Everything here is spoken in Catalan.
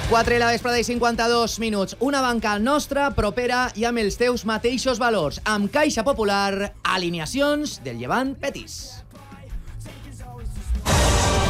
4 i la vesprada i 52 minuts. Una banca nostra, propera i amb els teus mateixos valors. Amb Caixa Popular, alineacions del Llevant Betis.